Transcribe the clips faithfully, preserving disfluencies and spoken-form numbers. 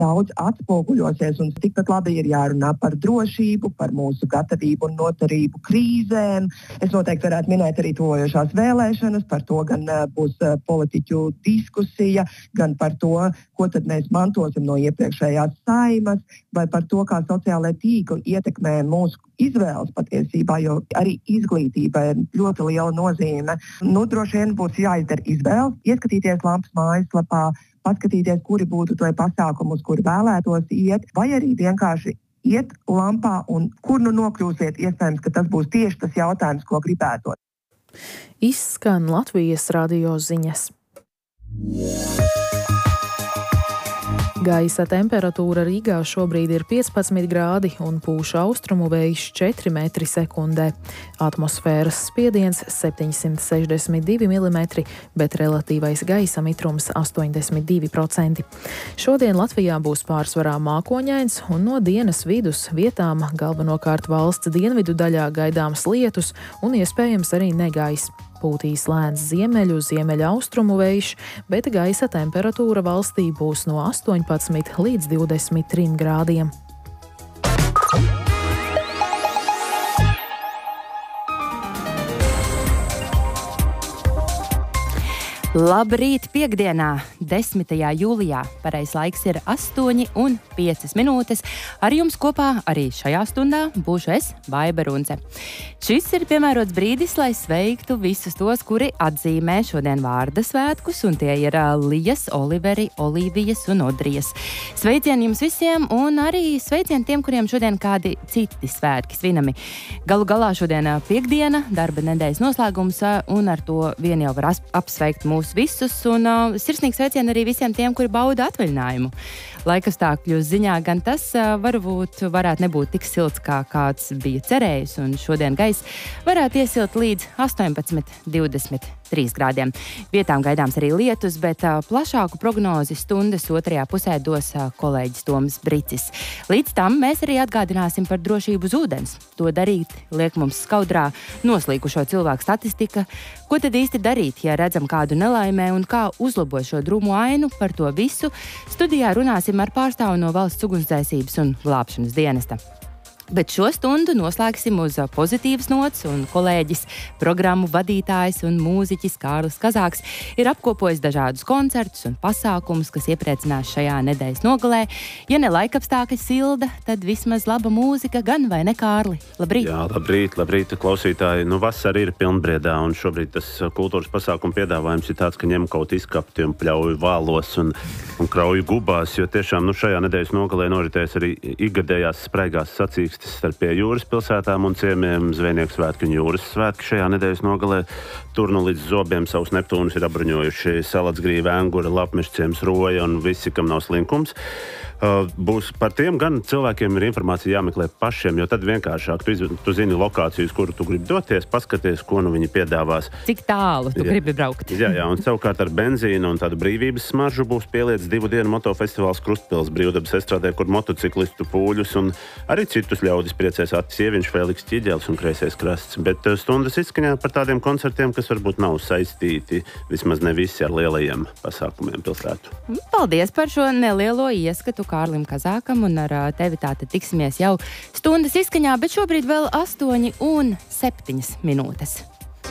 daudz atspoguļosies, un tikpat labi ir jārunā par drošību, par mūsu gatavību un noturību krīzēm. Es noteikti varētu minēt arī tuvojošās vēlēšanas, par to gan uh, būs uh, politiķu diskusija, gan par to, ko tad mēs mantosim no iepriekšējās saimas, vai par to, kā sociālai tīkli ietekmē mūsu izvēles patiesībā, jo arī izglītība ir ļoti liela nozīme. Nu, droši vien būs jāizdara izvēle, ieskatīties Lampas mājaslapā, paskatīties, kuri būtu to pasākumu, uz kuri vēlētos iet, vai arī vienkārši iet Lampā un kur nu nokļūsiet, iespējams, ka tas būs tieši tas jautājums, ko gribētu. Izskan Latvijas radio ziņas. Gaisa temperatūra Rīgā šobrīd ir piecpadsmit grādi un pūš austrumu vējš četri metri sekundē. Atmosfēras spiediens septiņsimt sešdesmit divi milimetri, bet relatīvais gaisa mitrums astoņdesmit divi procenti. Šodien Latvijā būs pārsvarā mākoņains un no dienas vidus vietām galvenokārt valsts dienvidu daļā gaidāms lietus un iespējams arī negaiss. Pūtīs lēns ziemeļu, ziemeļa austrumu vējš, bet gaisa temperatūra valstī būs no astoņpadsmit līdz divdesmit trim grādiem. Labrīt piekdienā, desmitajā jūlijā. Pareizais laiks ir astoņi un piecas minūtes. Ar jums kopā arī šajā stundā būšu es, Baiba Runce. Šis ir piemērots brīdis, lai sveiktu visus tos, kuri atzīmē šodien vārda svētkus, un tie ir Lijas, Oliveri, Olīvijas un Odrijas. Sveicieni jums visiem, un arī sveicieni tiem, kuriem šodien kādi citi svētki svinami. Galu galā šodien piekdiena, darba nedēļas noslēgums, un ar to vien jau var apsveikt mūsu visus, un uh, sirsnīgs sveicieni arī visiem tiem, kuri bauda atvaļinājumu. Laikapstākļu ziņā gan tas uh, varbūt varētu nebūt tik silts, kā kāds bija cerējis, un šodien gaiss varētu iesilt līdz astoņpadsmit divdesmit trīs grādiem. Vietām gaidāms arī lietus, bet uh, plašāku prognozi stundas otrajā pusē dos uh, kolēģis Toms Bricis. Līdz tam mēs arī atgādināsim par drošību uz ūdens. To darīt liek mums skaudrā noslīkušo cilvēku statistika. Ko tad īsti darīt, ja redzam kādu nelaimē, un kā uzlabot šo drūmo ainu? Par to visu studijā runāsim ar pārstāvu no Valsts ugunsdzēsības un glābšanas dienesta. Bet šo stundu noslēgsim uz pozitīvas nots, un kolēģis, programmu vadītājs un mūziķis Kārlis Kazāks ir apkopojis dažādus koncertus un pasākumus, kas iepriecinās šajā nedēļas nogalē. Ja ne laikapstākļi silda, tad vismaz laba mūzika, gan vai ne, Kārli? Labrīt! Jā, labrīt, labrīt, klausītāji. Nu, vasara ir pilnbriedā, un šobrīd tas kultūras pasākuma piedāvājums ir tāds, ka ņem kaut izkapti un pļauju vālos un, un krauju gubās, jo tiešām nu, šajā nedēļas nogalē noritēs arī ikgadējās spraigās sacīkstes starp pie jūras pilsētām un ciemiem, Zvejnieku svētki un jūras svētki šajā nedēļas nogalē. Tur nu līdz zobiem savus Neptūnus ir apbruņojuši Salatsgrīva, Engura, Lapmešciems, Roja un visi, kam nav slinkums. Uh, būs par tiem gan cilvēkiem ir informācija jāmeklē pašiem, jo tad vienkāršāk tu, iz, tu zini lokācijas, kuru tu gribi doties, paskaties, ko nu viņi piedāvās. Cik tālu tu jā. gribi braukt? Jā, jā, un savukārt ar benzīnu un tādu brīvības smaržu būs pieliets divu dienu motofestivāls Krustpils brīvdabas estrādē, kur motociklistu pūļus un arī citus ļaudis priecēs Atis Ieviņš, Feliks Ķiģelis un Kreisais krasts. Bet stundas izskaņā par tādiem koncertiem, kas varbūt nav saistīti, vismaz ne visi ar lielajiem pasākumiem pilsētu. Paldies par šo nelielo ieskatu Kārlim Kazākam, un ar tevi tātad tiksimies jau stundas izskaņā, bet šobrīd vēl astoņi un septiņas minūtes.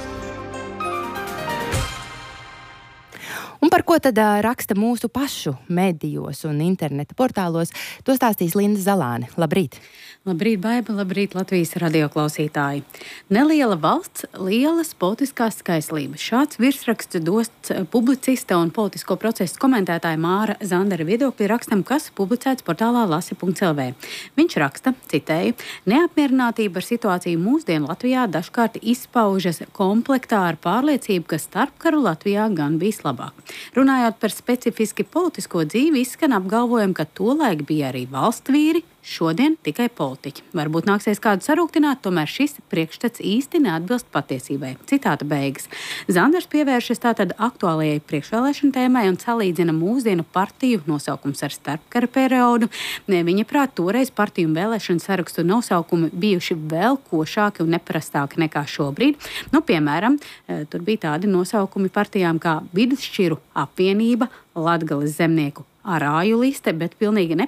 Un par ko tad uh, raksta mūsu pašu medijos un interneta portālos, to stāstīs Linda Zalāne. Labrīt! Labrīt, Baiba, labrīt, Latvijas radioklausītāji. Neliela valsts, lielas politiskās skaislības. Šāds virsraksts dosts publicista un politisko procesu komentētāja Māra Zandera viedokļi rakstam, kas publicēts portālā lasi punkts el vē. Viņš raksta, citēju, neapmierinātība ar situāciju mūsdienu Latvijā dažkārt izpaužas komplektā ar pārliecību, ka starpkaru Latvijā gan bijis labāk. Runājot par specifiski politisko dzīvi, izskan apgalvojumu, ka tolaik bija arī valstvīri, šodien tikai politiķi. Varbūt nāksies kādu sarūktināt, tomēr šis priekšstats īsti neatbilst patiesībai. Citāta beigas. Zanders pievēršas tātad aktuālajai priekšvēlēšanu tēmai un salīdzina mūsdienu partiju nosaukums ar starpkara periodu. Viņa prāt, toreiz partiju un vēlēšanu sarakstu nosaukumi bijuši vēl košāki un neparastāki nekā šobrīd. Nu, piemēram, tur bija tādi nosaukumi partijām kā Vidusšķiru apvienība, Latgales zemnieku ārāju liste, bet pilnīgi